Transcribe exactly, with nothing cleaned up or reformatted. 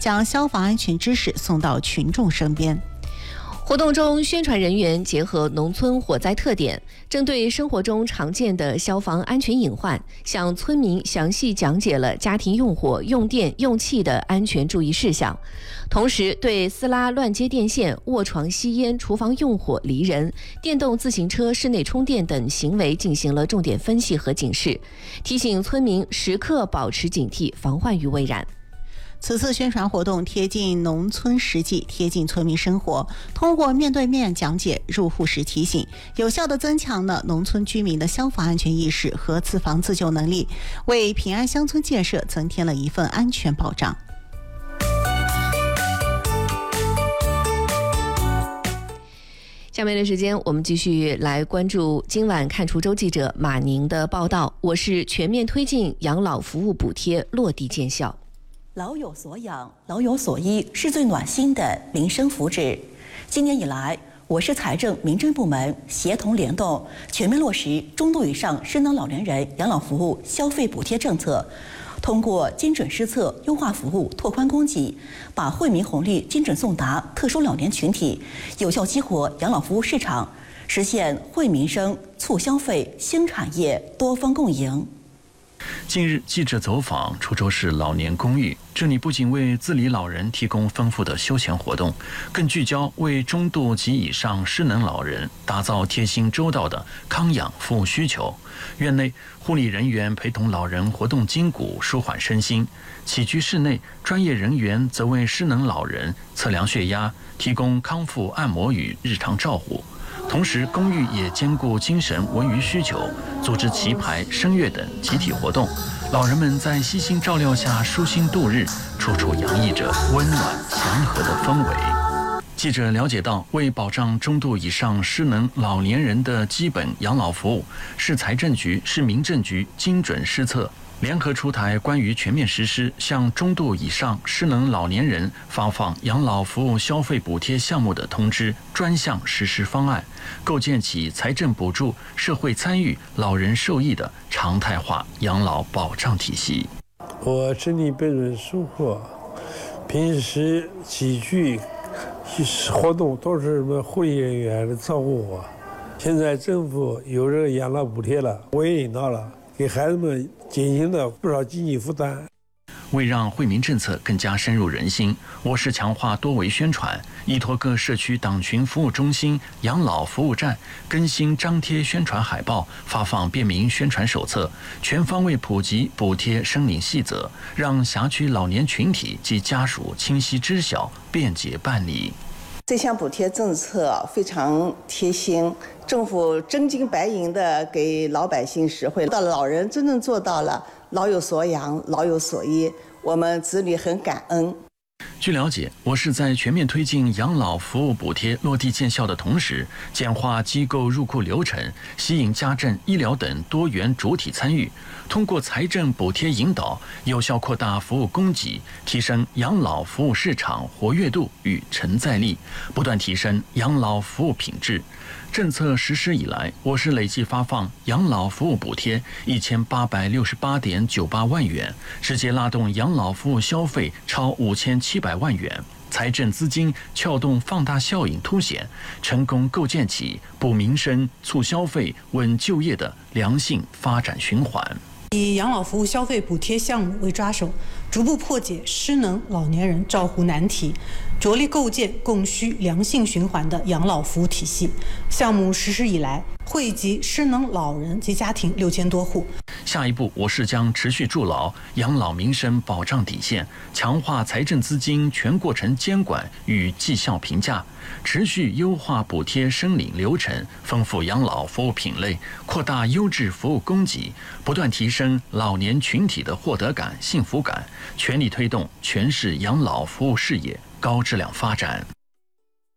将消防安全知识送到群众身边。 活动中，宣传人员结合农村火灾特点，针对生活中常见的消防安全隐患，向村民详细讲解了家庭用火、用电、用气的安全注意事项，同时对撕拉乱接电线、卧床吸烟、厨房用火离人、电动自行车室内充电等行为进行了重点分析和警示，提醒村民时刻保持警惕，防患于未然。 此次宣传活动贴近农村实际，贴近村民生活，通过面对面讲解、入户时提醒，有效地增强了农村居民的消防安全意识和自防自救能力，为平安乡村建设增添了一份安全保障。 下面的时间，我们继续来关注今晚看滁州记者马宁的报道。我是全面推进养老服务补贴落地见效。 老有所养，老有所依，是最暖心的民生福祉。今年以来，我市财政民政部门协同联动，全面落实中度以上失能老年人养老服务消费补贴政策，通过精准施策、优化服务、拓宽供给，把惠民红利精准送达特殊老年群体，有效激活养老服务市场，实现惠民生、促消费、新产业多方共赢。 近日，记者走访滁州市老年公寓，这里不仅为自理老人提供丰富的休闲活动，更聚焦为中度及以上失能老人打造贴心周到的康养服务需求。院内护理人员陪同老人活动筋骨，舒缓身心；起居室内，专业人员则为失能老人测量血压，提供康复按摩与日常照护。同时，公寓也兼顾精神文娱需求，组织棋牌、声乐等集体活动，老人们在悉心照料下舒心度日，处处洋溢着温暖祥和的氛围。记者了解到，为保障中度以上失能老年人的基本养老服务，市财政局、市民政局精准施策，联合出台关于全面实施向中度以上失能老年人发放养老服务消费补贴项目的通知专项实施方案，构建起财政补助、社会参与、老人受益的常态化养老保障体系。 我身体标准舒服，平时起居活动都是什么护理人员的照顾我。现在政府有这个养老补贴了，我也领到了，给孩子们减轻了不少经济负担。 为让惠民政策更加深入人心，我市强化多维宣传，依托各社区党群服务中心、养老服务站，更新张贴宣传海报，发放便民宣传手册，全方位普及补贴申领细则，让辖区老年群体及家属清晰知晓，便捷办理。 这项补贴政策非常贴心，政府真金白银的给老百姓实惠，到老人真正做到了老有所养、老有所依，我们子女很感恩。 据了解，我市在全面推进养老服务补贴落地见效的同时，简化机构入库流程，吸引家政、医疗等多元主体参与，通过财政补贴引导，有效扩大服务供给，提升养老服务市场活跃度与承载力，不断提升养老服务品质。政策实施以来，我市累计发放养老服务补贴一千八百六十八点九八万元，直接拉动养老服务消费超五千七百万元，财政资金撬动放大效应凸显，成功构建起补民生、促消费、稳就业的良性发展循环。 以养老服务消费补贴项目为抓手，逐步破解失能老年人照护难题，着力构建供需良性循环的养老服务体系。项目实施以来，惠及失能老人及家庭六千多户。 下一步，我市将持续筑牢养老民生保障底线，强化财政资金全过程监管与绩效评价，持续优化补贴申领流程，丰富养老服务品类，扩大优质服务供给，不断提升老年群体的获得感、幸福感，全力推动全市养老服务事业高质量发展。